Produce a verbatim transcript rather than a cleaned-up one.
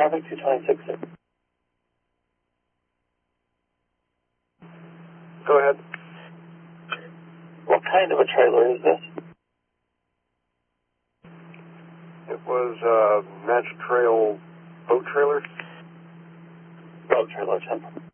traffic two twenty-six. Go ahead. What kind of a trailer is this? It was a Magic Trail boat trailer. Boat trailer, ten.